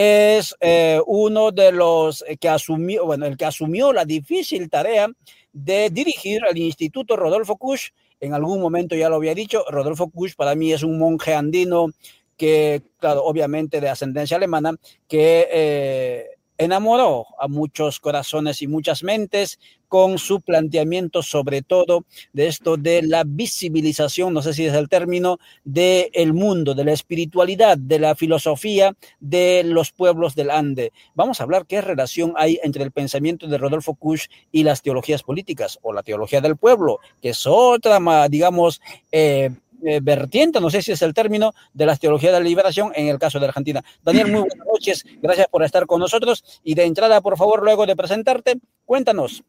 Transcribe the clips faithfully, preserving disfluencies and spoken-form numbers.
es eh, uno de los que asumió, bueno, el que asumió la difícil tarea de dirigir al Instituto Rodolfo Kusch. En algún momento ya lo había dicho, Rodolfo Kusch para mí es un monje andino que, claro, obviamente de ascendencia alemana, que eh, enamoró a muchos corazones y muchas mentes con su planteamiento, sobre todo de esto de la visibilización, no sé si es el término, del mundo, de la espiritualidad, de la filosofía de los pueblos del Ande. Vamos a hablar qué relación hay entre el pensamiento de Rodolfo Kusch y las teologías políticas, o la teología del pueblo, que es otra, digamos, eh, Eh, vertiente, no sé si es el término, de las teologías de la liberación en el caso de Argentina. Daniel, muy buenas noches, gracias por estar con nosotros y de entrada, por favor, luego de presentarte, cuéntanos.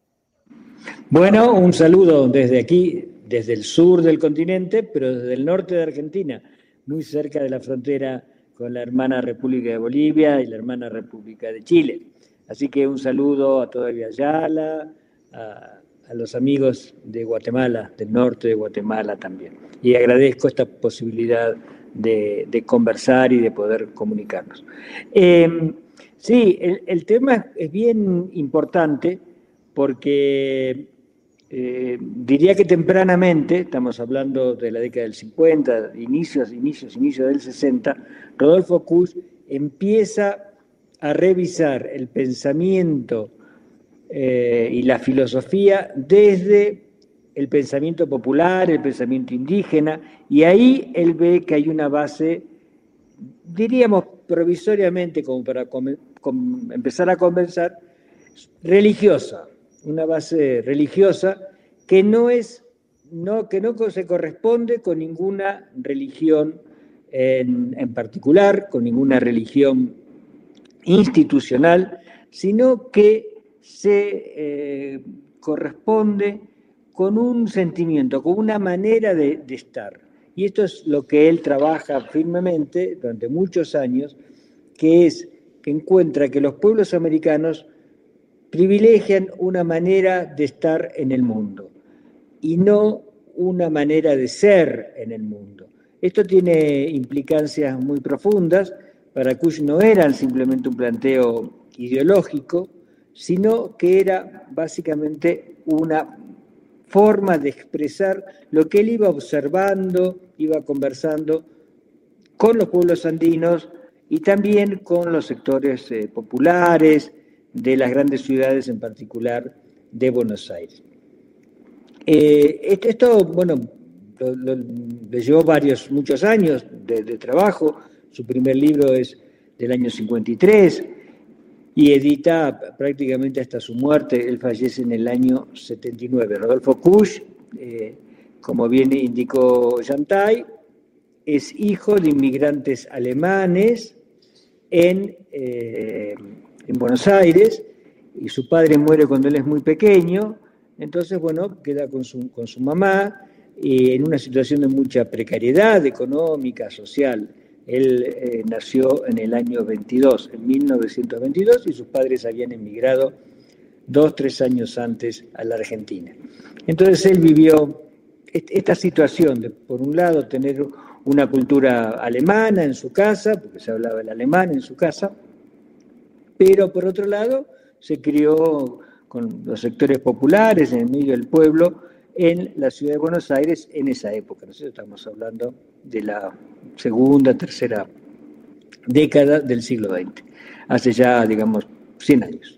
Bueno, un saludo desde aquí, desde el sur del continente, pero desde el norte de Argentina, muy cerca de la frontera con la hermana República de Bolivia y la hermana República de Chile. Así que un saludo a toda Ayala, a a los amigos de Guatemala, del norte de Guatemala también. Y agradezco esta posibilidad de, de conversar y de poder comunicarnos. Eh, sí, el, el tema es bien importante porque eh, diría que tempranamente, estamos hablando de la década del cincuenta, inicios, inicios, inicios del sesenta, Rodolfo Kusch empieza a revisar el pensamiento Eh, y la filosofía desde el pensamiento popular, el pensamiento indígena, y ahí él ve que hay una base, diríamos provisoriamente, como para com- com- empezar a conversar, religiosa, una base religiosa que no es, no, que no se corresponde con ninguna religión en, en particular, con ninguna religión institucional, sino que se eh, corresponde con un sentimiento, con una manera de, de estar. Y esto es lo que él trabaja firmemente durante muchos años, que es que encuentra que los pueblos americanos privilegian una manera de estar en el mundo y no una manera de ser en el mundo. Esto tiene implicancias muy profundas. Para Kusch no eran simplemente un planteo ideológico, sino que era básicamente una forma de expresar lo que él iba observando, iba conversando con los pueblos andinos y también con los sectores eh, populares de las grandes ciudades, en particular de Buenos Aires. Eh, esto, bueno, lo, lo, le llevó varios, muchos años de, de trabajo. Su primer libro es del año cincuenta y tres y edita prácticamente hasta su muerte. Él fallece en el año setenta y nueve. Rodolfo Kusch, eh, como bien indicó Yantay, es hijo de inmigrantes alemanes en, eh, en Buenos Aires, y su padre muere cuando él es muy pequeño. Entonces, bueno, queda con su, con su mamá y en una situación de mucha precariedad económica, social. Él eh, nació en el año veintidós, en mil novecientos veintidós, y sus padres habían emigrado dos, tres años antes a la Argentina. Entonces él vivió esta situación de, por un lado, tener una cultura alemana en su casa, porque se hablaba el alemán en su casa, pero por otro lado se crió con los sectores populares en el medio del pueblo en la ciudad de Buenos Aires en esa época. Nosotros estamos hablando de la segunda, tercera década del siglo veinte, hace ya, digamos, cien años.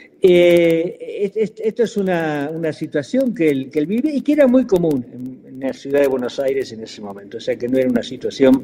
Eh, esto es una, una situación que él, que él vive y que era muy común en, en la ciudad de Buenos Aires en ese momento, o sea que no era una situación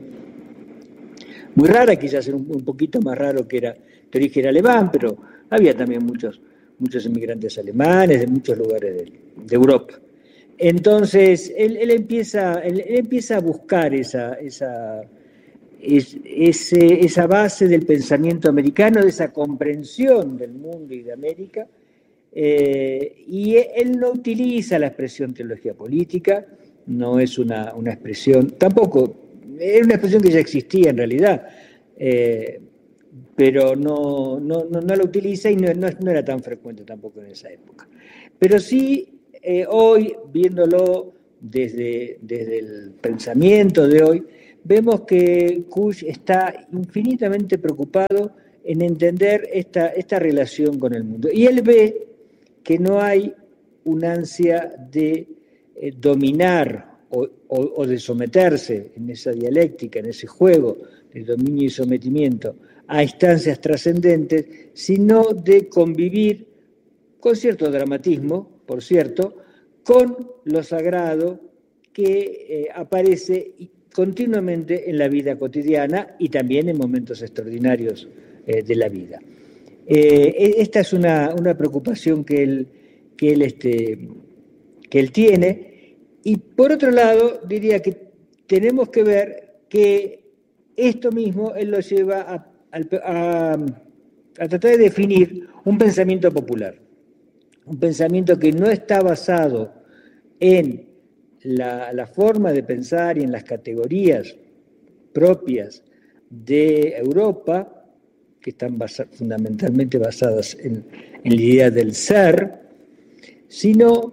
muy rara, quizás era un, un poquito más raro que era de origen alemán, pero había también muchos, muchos inmigrantes alemanes de muchos lugares de, de Europa. Entonces él, él, empieza, él, él empieza a buscar esa, esa, es, ese, esa base del pensamiento americano, de esa comprensión del mundo y de América, eh, y él no utiliza la expresión teología política, no es una, una expresión, tampoco, era una expresión que ya existía en realidad, eh, pero no, no, no, no la utiliza y no, no, no era tan frecuente tampoco en esa época. Pero sí, eh, hoy, viéndolo desde, desde el pensamiento de hoy, vemos que Kusch está infinitamente preocupado en entender esta, esta relación con el mundo. Y él ve que no hay una ansia de eh, dominar o, o, o de someterse en esa dialéctica, en ese juego de dominio y sometimiento a instancias trascendentes, sino de convivir con cierto dramatismo, por cierto, con lo sagrado que eh, aparece continuamente en la vida cotidiana y también en momentos extraordinarios eh, de la vida. Eh, esta es una, una preocupación que él, que, él, este, que él tiene. Y por otro lado, diría que tenemos que ver que esto mismo él lo lleva a, a, a tratar de definir un pensamiento popular. Un pensamiento que no está basado en la, la forma de pensar y en las categorías propias de Europa, que están basa, fundamentalmente basadas en, en la idea del ser, sino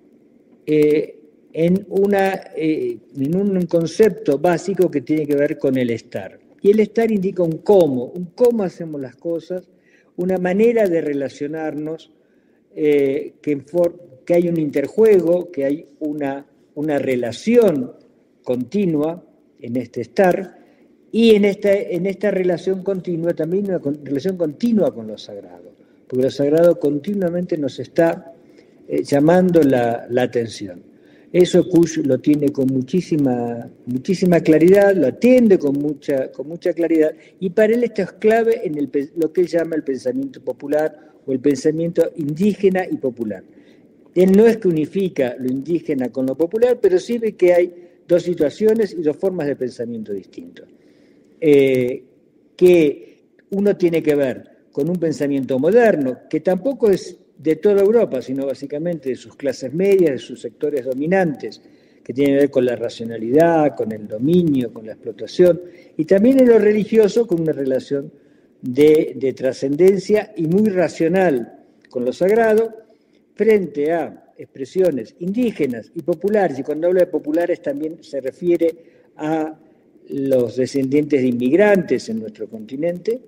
eh, en, una, eh, en un concepto básico que tiene que ver con el estar. Y el estar indica un cómo, un cómo hacemos las cosas, una manera de relacionarnos, eh, que, for, que hay un interjuego, que hay una, una relación continua en este estar, y en esta, en esta relación continua también una con, relación continua con lo sagrado, porque lo sagrado continuamente nos está eh, llamando la, la atención. Eso Kush lo tiene con muchísima, muchísima claridad, lo atiende con mucha, con mucha claridad, y para él esto es clave en el, lo que él llama el pensamiento popular o el pensamiento indígena y popular. Él no es que unifica lo indígena con lo popular, pero sí ve que hay dos situaciones y dos formas de pensamiento distintos. Eh, que uno tiene que ver con un pensamiento moderno, que tampoco es de toda Europa, sino básicamente de sus clases medias, de sus sectores dominantes, que tiene que ver con la racionalidad, con el dominio, con la explotación, y también en lo religioso con una relación de, de trascendencia y muy racional con lo sagrado, frente a expresiones indígenas y populares, y cuando habla de populares también se refiere a los descendientes de inmigrantes en nuestro continente,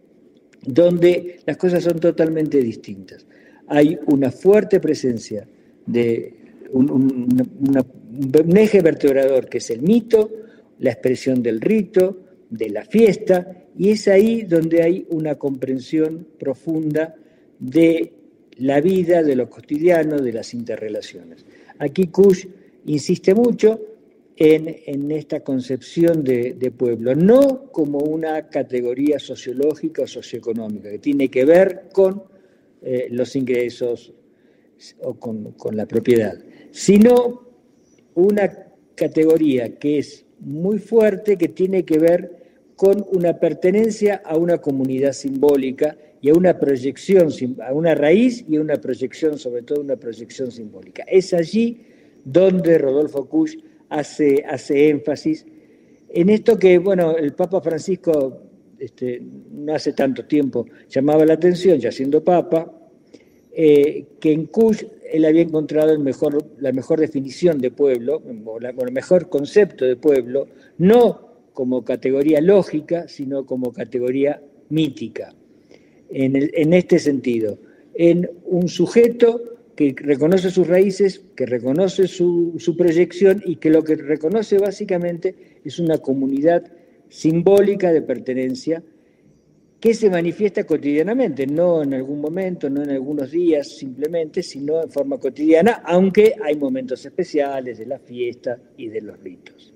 donde las cosas son totalmente distintas. Hay una fuerte presencia de un, un, una, un eje vertebrador que es el mito, la expresión del rito, de la fiesta, y es ahí donde hay una comprensión profunda de la vida, de lo cotidiano, de las interrelaciones. Aquí Kush insiste mucho En, en esta concepción de, de pueblo, no como una categoría sociológica o socioeconómica, que tiene que ver con eh, los ingresos o con, con la propiedad, sino una categoría que es muy fuerte, que tiene que ver con una pertenencia a una comunidad simbólica y a una proyección, a una raíz y a una proyección, sobre todo una proyección simbólica. Es allí donde Rodolfo Kusch Hace, hace énfasis en esto que, bueno, el Papa Francisco este, no hace tanto tiempo llamaba la atención, ya siendo Papa, eh, que en Kusch él había encontrado el mejor, la mejor definición de pueblo, o, la, o el mejor concepto de pueblo, no como categoría lógica, sino como categoría mítica, en, el, en este sentido, en un sujeto que reconoce sus raíces, que reconoce su, su proyección y que lo que reconoce básicamente es una comunidad simbólica de pertenencia que se manifiesta cotidianamente, no en algún momento, no en algunos días simplemente, sino en forma cotidiana, aunque hay momentos especiales de la fiesta y de los ritos.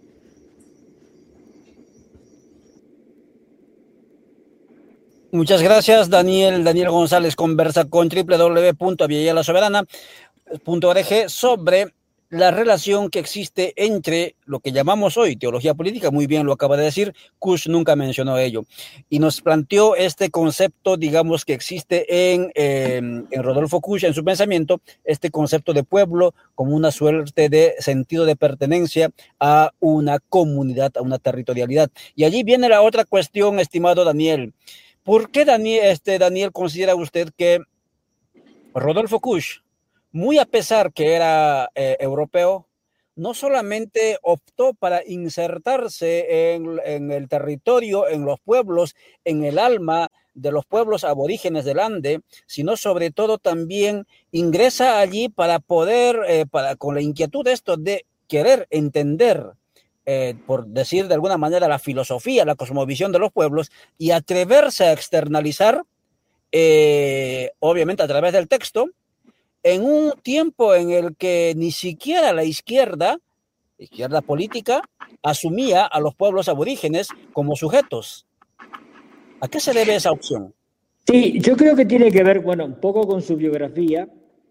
Muchas gracias, Daniel. Daniel González conversa con doble u doble u doble u punto aviala la soberana punto org sobre la relación que existe entre lo que llamamos hoy teología política, muy bien lo acaba de decir, Kusch nunca mencionó ello, y nos planteó este concepto, digamos, que existe en, eh, en Rodolfo Kusch, en su pensamiento, este concepto de pueblo como una suerte de sentido de pertenencia a una comunidad, a una territorialidad. Y allí viene la otra cuestión, estimado Daniel. ¿Por qué Daniel, este, Daniel considera usted que Rodolfo Kusch, muy a pesar que era eh, europeo, no solamente optó para insertarse en, en el territorio, en los pueblos, en el alma de los pueblos aborígenes del Ande, sino sobre todo también ingresa allí para poder, eh, para, con la inquietud de esto de querer entender, eh, por decir de alguna manera, la filosofía, la cosmovisión de los pueblos y atreverse a externalizar, eh, obviamente a través del texto, en un tiempo en el que ni siquiera la izquierda, izquierda política, asumía a los pueblos aborígenes como sujetos. ¿A qué se debe esa opción? Sí, yo creo que tiene que ver, bueno, un poco con su biografía.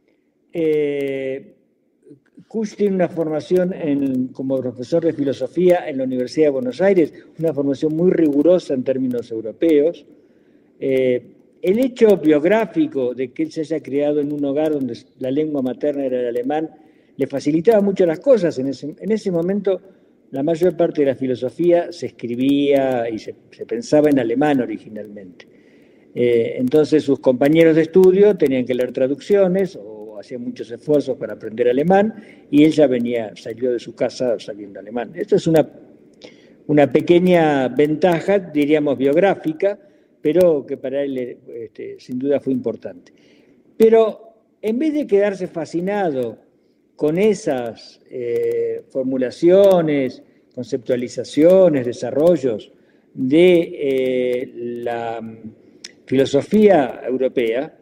Eh, Kusch tiene una formación en, como profesor de filosofía en la Universidad de Buenos Aires, una formación muy rigurosa en términos europeos. Eh, el hecho biográfico de que él se haya criado en un hogar donde la lengua materna era el alemán le facilitaba mucho las cosas. En ese, en ese momento la mayor parte de la filosofía se escribía y se, se pensaba en alemán originalmente. Eh, entonces sus compañeros de estudio tenían que leer traducciones o hacían muchos esfuerzos para aprender alemán y él ya venía, salió de su casa sabiendo alemán. Esto es una, una pequeña ventaja, diríamos biográfica, pero que para él este, sin duda fue importante. Pero en vez de quedarse fascinado con esas eh, formulaciones, conceptualizaciones, desarrollos de eh, la filosofía europea,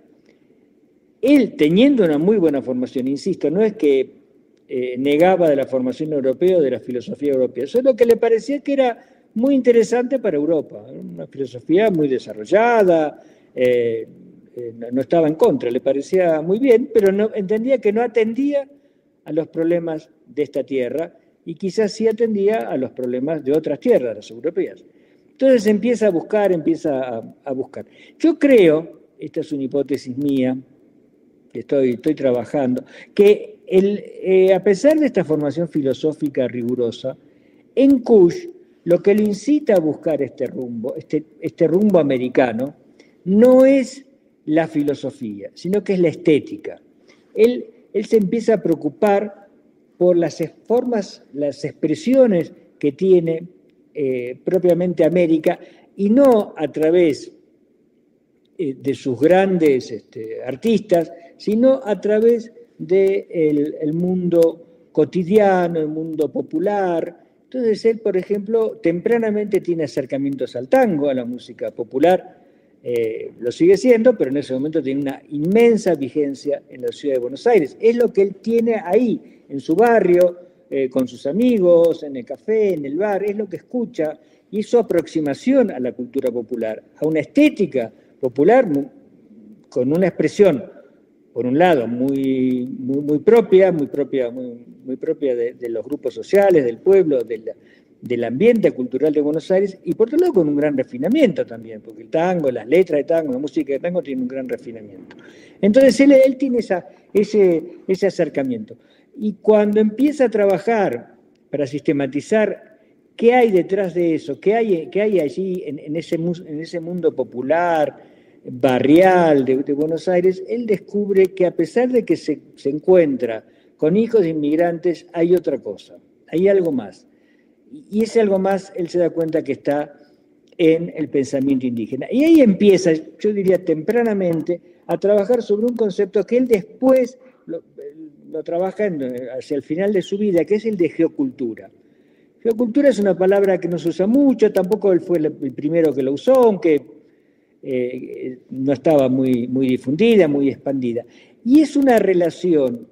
él, teniendo una muy buena formación, insisto, no es que eh, negaba de la formación europea o de la filosofía europea, solo que le parecía que era muy interesante para Europa, una filosofía muy desarrollada, eh, eh, no estaba en contra, le parecía muy bien, pero no, entendía que no atendía a los problemas de esta tierra y quizás sí atendía a los problemas de otras tierras, las europeas. Entonces empieza a buscar, empieza a, a buscar. Yo creo, esta es una hipótesis mía, que estoy, estoy trabajando, que el, eh, a pesar de esta formación filosófica rigurosa, en Kusch lo que lo incita a buscar este rumbo, este, este rumbo americano, no es la filosofía, sino que es la estética. Él, él se empieza a preocupar por las formas, las expresiones que tiene eh, propiamente América, y no a través eh, de sus grandes este, artistas, sino a través del de el mundo cotidiano, el mundo popular. Entonces él, por ejemplo, tempranamente tiene acercamientos al tango, a la música popular, eh, lo sigue siendo, pero en ese momento tiene una inmensa vigencia en la ciudad de Buenos Aires. Es lo que él tiene ahí, en su barrio, eh, con sus amigos, en el café, en el bar, es lo que escucha, y es su aproximación a la cultura popular, a una estética popular con una expresión, por un lado, muy, muy, muy propia, muy propia, muy, muy propia de, de los grupos sociales, del pueblo, de la, del ambiente cultural de Buenos Aires, y por otro lado con un gran refinamiento también, porque el tango, las letras de tango, la música de tango tiene un gran refinamiento. Entonces él, él tiene esa, ese, ese acercamiento. Y cuando empieza a trabajar para sistematizar qué hay detrás de eso, qué hay, qué hay allí en, en, ese, en ese mundo popular, barrial de, de Buenos Aires, él descubre que a pesar de que se, se encuentra con hijos de inmigrantes, hay otra cosa, hay algo más. Y ese algo más, él se da cuenta que está en el pensamiento indígena. Y ahí empieza, yo diría tempranamente, a trabajar sobre un concepto que él después lo, lo trabaja en, hacia el final de su vida, que es el de geocultura. Geocultura es una palabra que no se usa mucho, tampoco él fue el primero que lo usó, aunque eh, no estaba muy, muy difundida, muy expandida. Y es una relación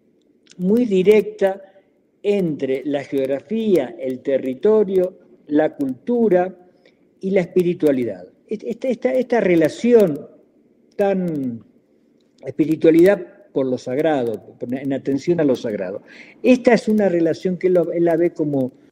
muy directa entre la geografía, el territorio, la cultura y la espiritualidad. Esta, esta, esta relación tan espiritualidad por lo sagrado, en atención a lo sagrado. Esta es una relación que él, él la ve como,